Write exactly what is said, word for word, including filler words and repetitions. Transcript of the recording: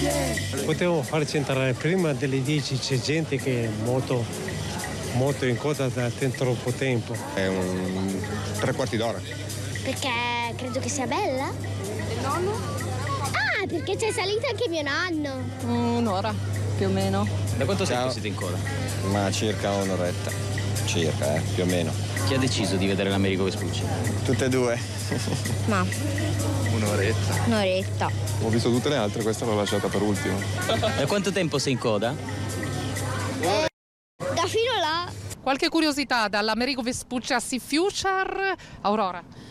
Potevo farci entrare prima delle dieci, c'è gente che è molto, molto in coda da troppo tempo. È un tre quarti d'ora. Perché credo che sia bella. Il nonno? Ah, perché c'è salito anche mio nonno. Mm, un'ora, più o meno. Da quanto Ciao. tempo siete in coda? Ma circa un'oretta. Circa, eh, più o meno. Chi ha deciso di vedere l'Americo Vespucci? Tutte e due. Ma Un'oretta. un'oretta. Ho visto tutte le altre, questa l'ho lasciata per ultimo. Da quanto tempo sei in coda? Da fino là. Qualche curiosità dall'Americo Vespucci a Sea Future, Aurora?